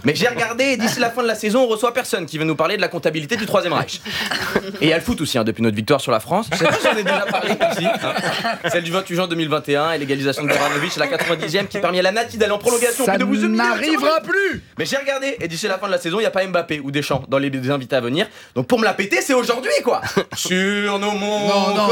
Mais j'ai regardé et d'ici la fin de la saison, on reçoit personne qui veut nous parler de la comptabilité du Troisième Reich. Et il y a le foot aussi, depuis notre victoire sur la France. Je sais pas si j'en ai déjà parlé ici. Celle du 28 juin 2021 et l'égalisation de Boranovic à la 90e qui permet à la Nati d'aller en prolongation. Ça n'arrivera plus. Mais j'ai regardé et d'ici la fin de la saison, il n'y a pas Mbappé ou Deschamps dans les invités à venir. Donc pour me la péter, c'est aujourd'hui quoi. Sur nos monts.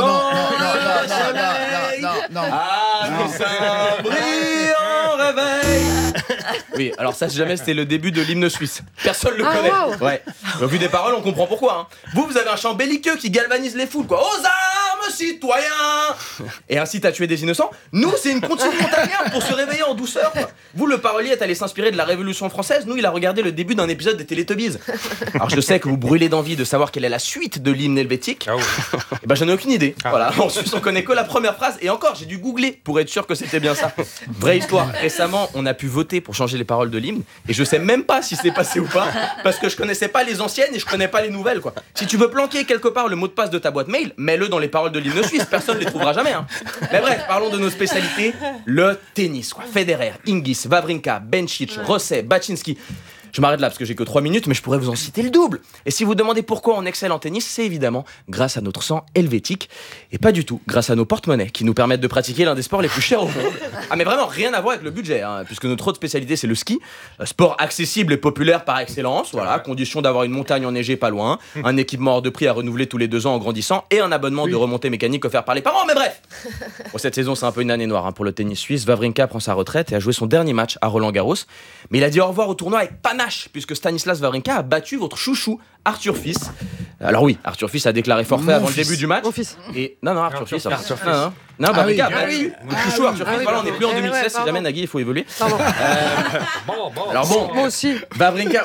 Non. Ah, nos seins brillent en réveil. Oui, alors ça, si jamais c'était le début de l'hymne suisse. Personne le connaît. Wow. Ouais. Au vu des paroles, on comprend pourquoi. Vous avez un chant belliqueux qui galvanise les foules, quoi. Aux armes, citoyens. Et incite à tuer des innocents. Nous, c'est une continue montagnarde pour se réveiller en douceur, quoi. Vous, le parolier, est allé s'inspirer de la Révolution française. Nous, il a regardé le début d'un épisode des Télétubbies. Alors, je sais que vous brûlez d'envie de savoir quelle est la suite de l'hymne helvétique. Ah oui. Et ben, j'en ai aucune idée. Voilà. En Suisse, on connaît que la première phrase. Et encore, j'ai dû googler pour être sûr que c'était bien ça. Vraie histoire. Récemment, on a pu voter pour changer les paroles de l'hymne. Et je sais même pas si c'est passé ou pas. Parce que je connaissais pas les anciennes et je connais pas les nouvelles, quoi. Si tu veux planquer quelque part le mot de passe de ta boîte mail, mets-le dans les paroles de l'hymne suisse. Personne les trouvera jamais. Mais bref, parlons de nos spécialités. Le tennis, quoi. Federer, Hingis, Wawrinka, Bencic, Rosset, Baczynski. Je m'arrête là parce que j'ai que 3 minutes, mais je pourrais vous en citer le double. Et si vous demandez pourquoi on excelle en tennis, c'est évidemment grâce à notre sang helvétique. Et pas du tout grâce à nos porte-monnaies qui nous permettent de pratiquer l'un des sports les plus chers au monde. Ah mais vraiment rien à voir avec le budget, puisque notre autre spécialité c'est le ski. Sport accessible et populaire par excellence, voilà, condition d'avoir une montagne enneigée pas loin, un équipement hors de prix à renouveler tous les 2 ans en grandissant et un abonnement de remontée mécanique offert par les parents, mais bref. Bon, cette saison c'est un peu une année noire pour le tennis suisse. Wawrinka prend sa retraite et a joué son dernier match à Roland-Garros. Mais il a dit au revoir au tournoi avec panache, puisque Stanislas Wawrinka a battu votre chouchou Arthur Fils. Alors oui, Arthur Fils a déclaré forfait avant le début du match. Mon fils. Et non, Arthur Fils. Arthur Fils. Non, Wawrinka, Ah oui. notre chouchou Arthur Fils. Voilà, on n'est plus en 2016. Si jamais Nagui, il faut évoluer. Pardon. Alors bon, Moi aussi. Wawrinka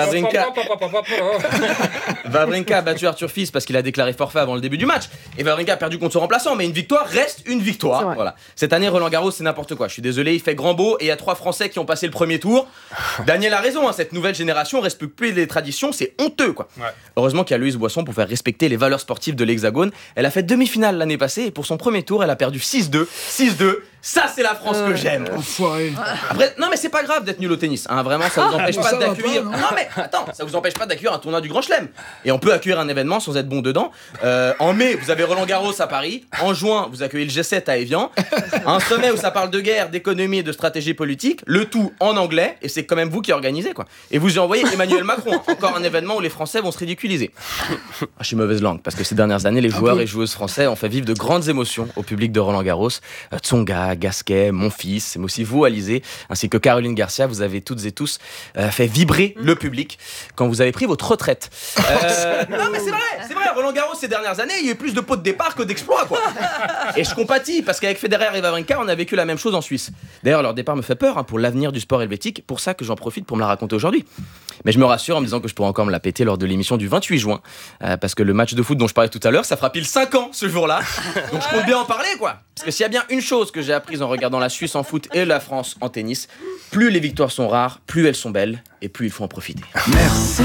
a battu Arthur Fils parce qu'il a déclaré forfait avant le début du match. Et Wawrinka a perdu contre son remplaçant, mais une victoire reste une C'est victoire. vrai. Voilà. Cette année, Roland Garros, c'est n'importe quoi. Je suis désolé, il fait grand beau et il y a 3 Français qui ont passé le premier tour. Daniel a raison, cette nouvelle génération respecte plus les traditions, c'est honteux, quoi. Ouais. Heureusement qu'il y a Louise Boisson pour faire respecter les valeurs sportives de l'Hexagone. Elle a fait demi-finale l'année passée et pour son premier tour, elle a perdu 6-2. 6-2. Ça, c'est la France que j'aime. Enfoiré. Après, non mais c'est pas grave d'être nul au tennis, Vraiment ça vous empêche bah pas ça va d'accueillir. pas, non. Non mais attends, ça vous empêche pas d'accueillir un tournoi du Grand Chelem. Et on peut accueillir un événement sans être bon dedans. En mai, vous avez Roland Garros à Paris. En juin, vous accueillez le G7 à Évian. Un sommet où ça parle de guerre, d'économie et de stratégie politique. Le tout en anglais et c'est quand même vous qui organisez, quoi. Et vous y envoyez Emmanuel Macron. Encore un événement où les Français vont se ridiculiser. Je suis mauvaise langue parce que ces dernières années, les joueurs et joueuses français ont fait vivre de grandes émotions au public de Roland Garros. Tsonga, Gasquet, mon fils, mais aussi vous, Alizé, ainsi que Caroline Garcia, vous avez toutes et tous fait vibrer le public quand vous avez pris votre retraite. Non mais c'est vrai, Roland Garros ces dernières années, il y a eu plus de pots de départ que d'exploits, quoi. Et je compatis, parce qu'avec Federer et Wawrinka, on a vécu la même chose en Suisse. D'ailleurs, leur départ me fait peur pour l'avenir du sport helvétique, pour ça que j'en profite pour me la raconter aujourd'hui. Mais je me rassure en me disant que je pourrais encore me la péter lors de l'émission du 28 juin, parce que le match de foot dont je parlais tout à l'heure, ça fera pile 5 ans ce jour-là. Donc je compte bien en parler, quoi. Parce que s'il y a bien une chose que j'ai apprise en regardant la Suisse en foot et la France en tennis, plus les victoires sont rares, plus elles sont belles, et plus il faut en profiter. Merci.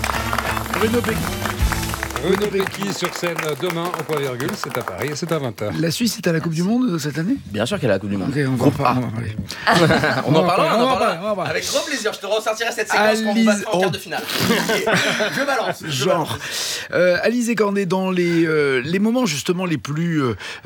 Bruno Pecky. Bruno Pecky sur scène demain au point virgule, c'est à Paris et c'est à 20h. La Suisse est à la Coupe du Monde cette année. Bien sûr qu'elle a la Coupe du Monde. Ok, on va Groupe A. en parler. On en parlera, on en parlera. Avec grand plaisir, je te ressortirai cette séquence quand on va en quart de finale. Je balance. Genre. Alizé Cornet, dans les moments justement les plus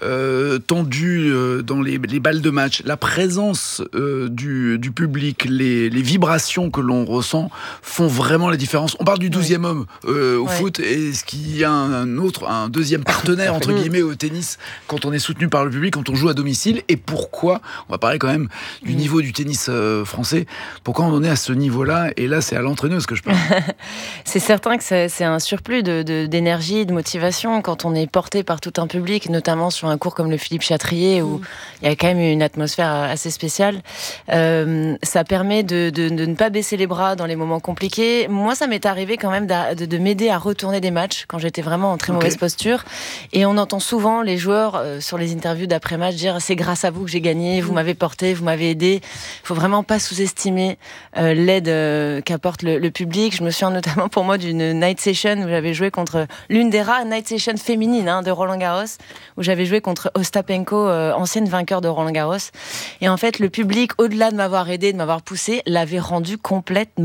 tendus dans les balles de match, la présence du public, les vibrations que l'on ressent font vraiment la différence. On parle du 12e homme au foot. Est-ce qu'il y a un deuxième partenaire entre guillemets au tennis quand on est soutenu par le public, quand on joue à domicile? Et pourquoi, on va parler quand même du niveau du tennis français, pourquoi on en est à ce niveau-là? Et là, c'est à l'entraîneuse que je parle. C'est certain que c'est un surplus d'énergie, de motivation quand on est porté par tout un public, notamment sur un cours comme le Philippe Chatrier où il y a quand même une atmosphère assez spéciale. Ça permet de ne pas baisser les bras dans les moments compliqués. Moi, ça m'est arrivé quand même de m'aider à retourner des matchs quand j'étais vraiment en très mauvaise posture. Et on entend souvent les joueurs sur les interviews d'après-match dire « c'est grâce à vous que j'ai gagné, vous m'avez porté, vous m'avez aidé ». Il faut vraiment pas sous-estimer l'aide qu'apporte le public. Je me souviens notamment pour moi d'une night session où j'avais joué contre l'une des rares night sessions féminines de Roland-Garros, où j'avais joué contre Ostapenko, ancienne vainqueur de Roland-Garros. Et en fait, le public, au-delà de m'avoir aidé, de m'avoir poussé, l'avait rendu complètement